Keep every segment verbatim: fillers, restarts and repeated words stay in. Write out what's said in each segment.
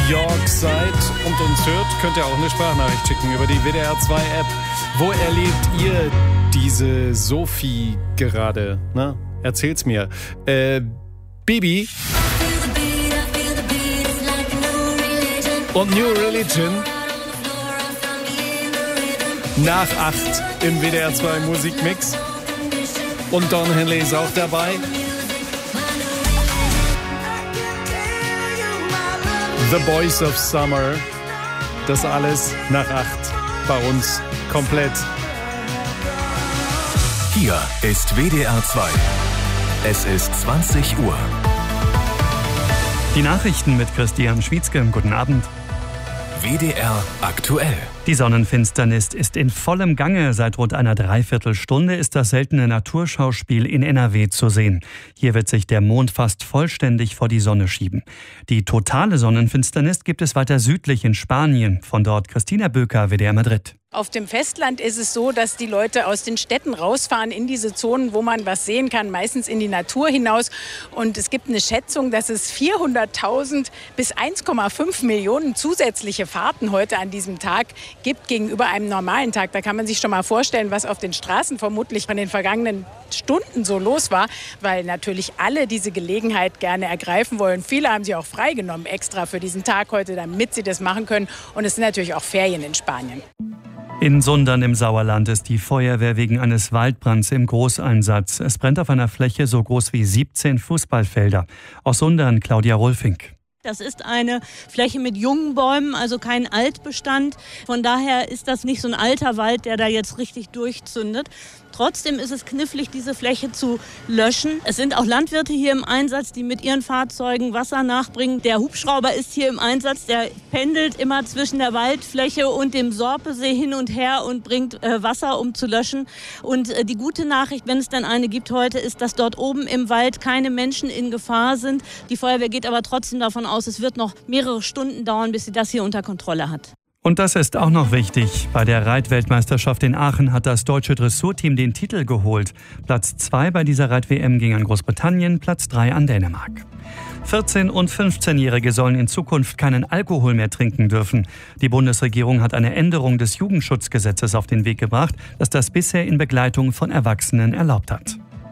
York seid und uns hört, könnt ihr auch eine Sprachnachricht schicken über die W D R zwei App. Wo erlebt ihr diese Sophie gerade? Na, erzählt's mir. Äh, Baby und New Religion nach acht im W D R zwei Musikmix. Und Don Henley ist auch dabei. The Boys of Summer. Das alles nach acht bei uns komplett. Hier ist W D R zwei. Es ist zwanzig Uhr. Die Nachrichten mit Christian Schwietzke. Guten Abend. W D R aktuell. Die Sonnenfinsternis ist in vollem Gange. Seit rund einer Dreiviertelstunde ist das seltene Naturschauspiel in N R W zu sehen. Hier wird sich der Mond fast vollständig vor die Sonne schieben. Die totale Sonnenfinsternis gibt es weiter südlich in Spanien. Von dort Christina Böker, W D R Madrid. Auf dem Festland ist es so, dass die Leute aus den Städten rausfahren in diese Zonen, wo man was sehen kann, meistens in die Natur hinaus. Und es gibt eine Schätzung, dass es vierhunderttausend bis eins Komma fünf Millionen zusätzliche Fahrten heute an diesem Tag gibt gegenüber einem normalen Tag. Da kann man sich schon mal vorstellen, was auf den Straßen vermutlich von den vergangenen Stunden so los war, weil natürlich alle diese Gelegenheit gerne ergreifen wollen. Viele haben sich auch freigenommen extra für diesen Tag heute, damit sie das machen können. Und es sind natürlich auch Ferien in Spanien. In Sundern im Sauerland ist die Feuerwehr wegen eines Waldbrands im Großeinsatz. Es brennt auf einer Fläche so groß wie siebzehn Fußballfelder. Aus Sundern Claudia Rolfink. Das ist eine Fläche mit jungen Bäumen, also kein Altbestand. Von daher ist das nicht so ein alter Wald, der da jetzt richtig durchzündet. Trotzdem ist es knifflig, diese Fläche zu löschen. Es sind auch Landwirte hier im Einsatz, die mit ihren Fahrzeugen Wasser nachbringen. Der Hubschrauber ist hier im Einsatz, der pendelt immer zwischen der Waldfläche und dem Sorpesee hin und her und bringt äh, Wasser, um zu löschen. Und äh, die gute Nachricht, wenn es dann eine gibt heute, ist, dass dort oben im Wald keine Menschen in Gefahr sind. Die Feuerwehr geht aber trotzdem davon aus, es wird noch mehrere Stunden dauern, bis sie das hier unter Kontrolle hat. Und das ist auch noch wichtig. Bei der Reitweltmeisterschaft in Aachen hat das deutsche Dressurteam den Titel geholt. Platz zwei bei dieser Reit-W M ging an Großbritannien, Platz drei an Dänemark. vierzehn- und fünfzehnjährige sollen in Zukunft keinen Alkohol mehr trinken dürfen. Die Bundesregierung hat eine Änderung des Jugendschutzgesetzes auf den Weg gebracht, das das bisher in Begleitung von Erwachsenen erlaubt hat.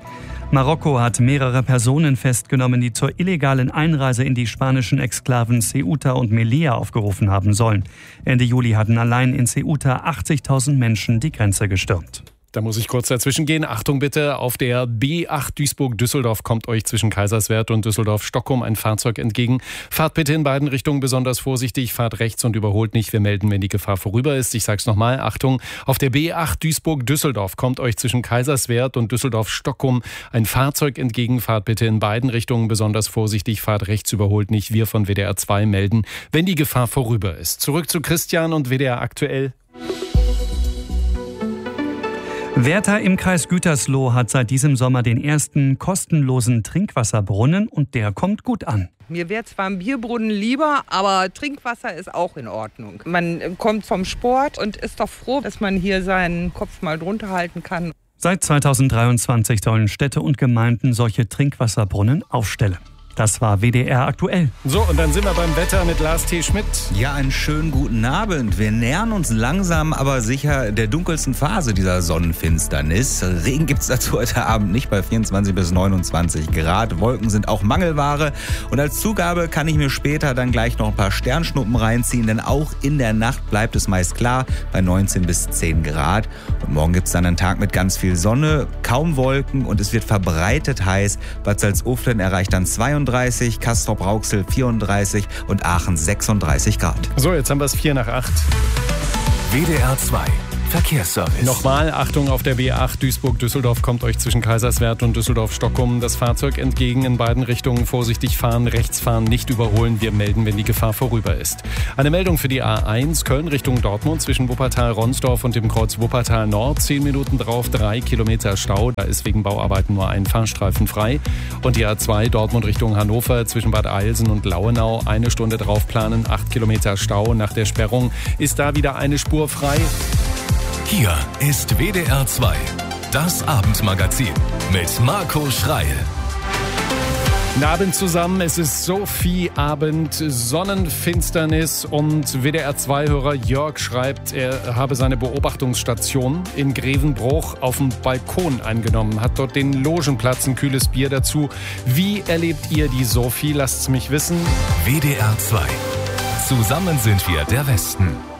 Marokko hat mehrere Personen festgenommen, die zur illegalen Einreise in die spanischen Exklaven Ceuta und Melilla aufgerufen haben sollen. Ende Juli hatten allein in Ceuta achtzigtausend Menschen die Grenze gestürmt. Da muss ich kurz dazwischen gehen. Achtung bitte, auf der B acht Duisburg-Düsseldorf kommt euch zwischen Kaiserswerth und Düsseldorf-Stockholm ein Fahrzeug entgegen. Fahrt bitte in beiden Richtungen besonders vorsichtig, fahrt rechts und überholt nicht. Wir melden, wenn die Gefahr vorüber ist. Ich sag's nochmal, Achtung, auf der B acht Duisburg-Düsseldorf kommt euch zwischen Kaiserswerth und Düsseldorf-Stockholm ein Fahrzeug entgegen. Fahrt bitte in beiden Richtungen besonders vorsichtig, fahrt rechts, überholt nicht. Wir von W D R zwei melden, wenn die Gefahr vorüber ist. Zurück zu Christian und W D R aktuell. Werther im Kreis Gütersloh hat seit diesem Sommer den ersten kostenlosen Trinkwasserbrunnen und der kommt gut an. Mir wäre zwar ein Bierbrunnen lieber, aber Trinkwasser ist auch in Ordnung. Man kommt vom Sport und ist doch froh, dass man hier seinen Kopf mal drunter halten kann. Seit zweitausenddreiundzwanzig sollen Städte und Gemeinden solche Trinkwasserbrunnen aufstellen. Das war W D R aktuell. So, und dann sind wir beim Wetter mit Lars T. Schmidt. Ja, einen schönen guten Abend. Wir nähern uns langsam, aber sicher der dunkelsten Phase dieser Sonnenfinsternis. Regen gibt's dazu heute Abend nicht bei vierundzwanzig bis neunundzwanzig Grad. Wolken sind auch Mangelware. Und als Zugabe kann ich mir später dann gleich noch ein paar Sternschnuppen reinziehen, denn auch in der Nacht bleibt es meist klar bei neunzehn bis zehn Grad. Und morgen gibt's dann einen Tag mit ganz viel Sonne, kaum Wolken und es wird verbreitet heiß. Bad Salzuflen erreicht dann zweiunddreißig, Castrop-Rauxel vierunddreißig und Aachen sechsunddreißig Grad. So, jetzt haben wir es vier nach acht. W D R zwei Verkehrsservice. Nochmal, Achtung, auf der B acht Duisburg-Düsseldorf kommt euch zwischen Kaiserswerth und Düsseldorf-Stockholm das Fahrzeug entgegen. In beiden Richtungen vorsichtig fahren, rechts fahren, nicht überholen. Wir melden, wenn die Gefahr vorüber ist. Eine Meldung für die A eins Köln Richtung Dortmund zwischen Wuppertal-Ronsdorf und dem Kreuz Wuppertal Nord. Zehn Minuten drauf, drei Kilometer Stau. Da ist wegen Bauarbeiten nur ein Fahrstreifen frei. Und die A zwei Dortmund Richtung Hannover zwischen Bad Eilsen und Lauenau. Eine Stunde drauf planen, acht Kilometer Stau. Nach der Sperrung ist da wieder eine Spur frei. Hier ist W D R zwei, das Abendmagazin mit Marco Schreil. Guten Abend zusammen, es ist Sophie-Abend, Sonnenfinsternis und W D R zwei Hörer Jörg schreibt, er habe seine Beobachtungsstation in Grevenbruch auf dem Balkon eingenommen, hat dort den Logenplatz, ein kühles Bier dazu. Wie erlebt ihr die Sophie? Lasst's mich wissen. W D R zwei. Zusammen sind wir der Westen.